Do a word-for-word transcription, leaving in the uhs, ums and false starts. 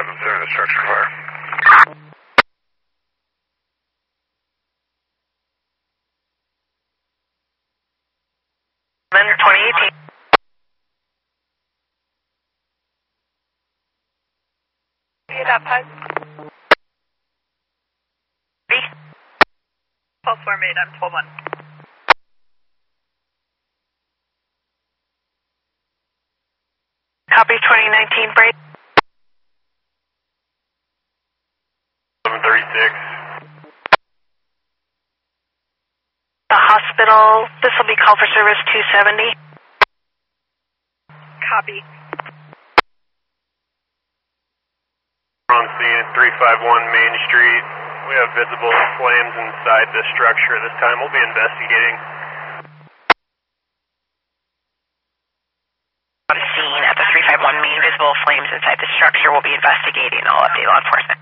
five, observe the structure fire. twenty eighteen. That pipe. B. Pulse four made, I'm twelve one. Copy twenty nineteen break. eleven thirty-six. The hospital, this will be call for service two seventy. Copy. On scene at three fifty-one Main Street. We have visible flames inside the structure this time. We'll be investigating. On scene at the three fifty-one Main, visible flames inside the structure. We'll be investigating. I'll update law enforcement.